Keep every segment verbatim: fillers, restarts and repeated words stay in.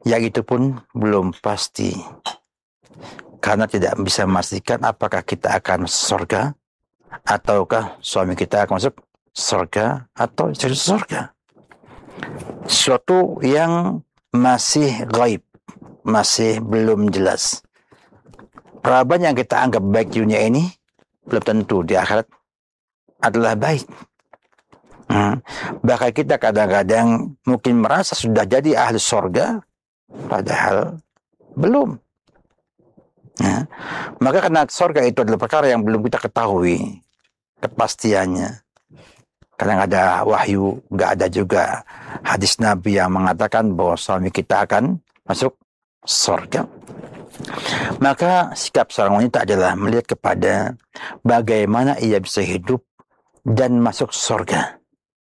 yang itu pun belum pasti. Karena tidak bisa memastikan apakah kita akan masuk surga, ataukah suami kita akan masuk surga, atau istri surga. Sesuatu yang masih gaib, masih belum jelas. Peradaban yang kita anggap baik di dunia ini, belum tentu di akhirat adalah baik. Hmm. Bahkan kita kadang-kadang mungkin merasa sudah jadi ahli surga, padahal belum. Ya. Maka karena surga itu adalah perkara yang belum kita ketahui kepastiannya. Kadang ada wahyu, nggak ada juga hadis Nabi yang mengatakan bahwa suami kita akan masuk surga. Maka sikap seorang wanita adalah melihat kepada bagaimana ia bisa hidup dan masuk surga.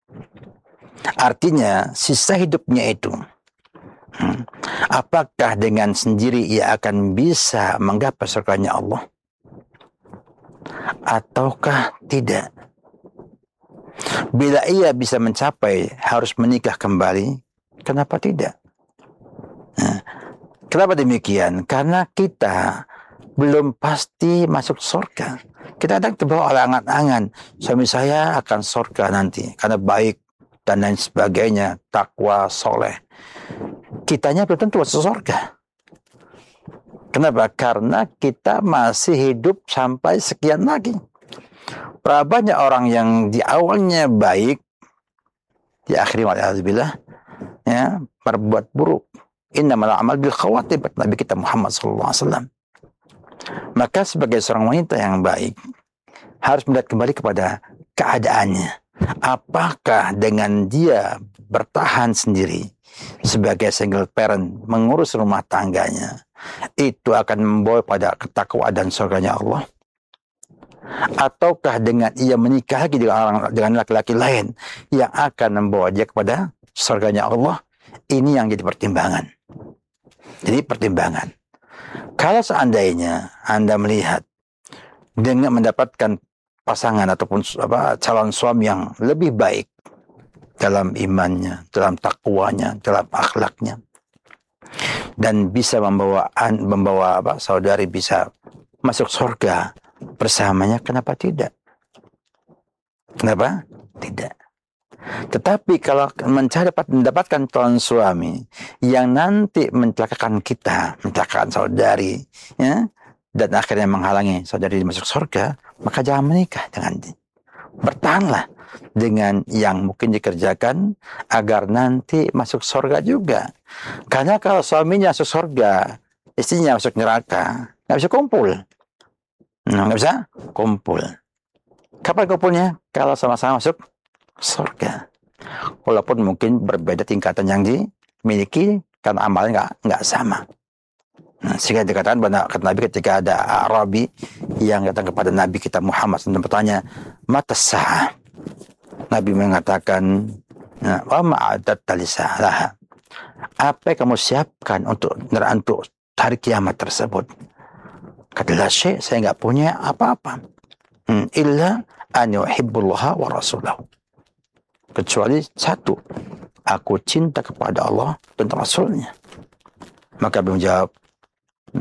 Artinya sisa hidupnya itu, Hmm. apakah dengan sendiri ia akan bisa menggapai surganya Allah? Ataukah tidak? Bila ia bisa mencapai harus menikah kembali, kenapa tidak? Nah, kenapa demikian? Karena kita belum pasti masuk surga. Kita kadang terbawa oleh angan-angan, suami saya akan surga nanti, karena baik dan lain sebagainya, takwa, soleh. Kitanya belum tentu masuk surga. Kenapa? Karena kita masih hidup sampai sekian lagi. Berapa banyak orang yang di awalnya baik, di akhirnya waliyahzubillah, ya, berbuat buruk. Innamal a'mal bil khawatim, Nabi kita Muhammad sallallahu alaihi wasallam. Maka sebagai seorang wanita yang baik, harus melihat kembali kepada keadaannya. Apakah dengan dia bertahan sendiri sebagai single parent, mengurus rumah tangganya, itu akan membawa pada ketakwaan dan surganya Allah? Ataukah dengan ia menikah lagi dengan orang, dengan laki-laki lain yang akan membawa dia kepada surganya Allah? Ini yang jadi pertimbangan. Jadi pertimbangan. Kalau seandainya Anda melihat dengan mendapatkan pasangan ataupun apa, calon suami yang lebih baik dalam imannya, dalam takwanya, dalam akhlaknya, dan bisa membawa membawa apa, saudari bisa masuk surga bersamanya, kenapa tidak? Kenapa? Tidak. Tetapi kalau mencari dapat mendapatkan calon suami yang nanti mencelakakan kita, mencelakakan saudari, ya, dan akhirnya menghalangi saudari masuk surga, maka jangan menikah dengan dia. Bertahanlah dengan yang mungkin dikerjakan agar nanti masuk surga juga. Karena kalau suaminya masuk surga, istrinya masuk neraka, nggak bisa kumpul. Nah, nggak bisa kumpul. Kapan kumpulnya? Kalau sama-sama masuk surga. Walaupun mungkin berbeda tingkatan yang dimiliki karena amalnya nggak nggak sama. Nah, sehingga dikatakan kata Nabi ketika ada Arabi yang datang kepada Nabi kita Muhammad dan bertanya, mata sah. Nabi mengatakan, wa ma'adat talisalah. Apa yang kamu siapkan untuk untuk hari kiamat tersebut? Katalah syekh, saya nggak punya apa-apa. Hmm, illa an yuhibbullaha wa rasulahu. Kecuali satu, aku cinta kepada Allah dan Rasulnya. Maka beliau menjawab,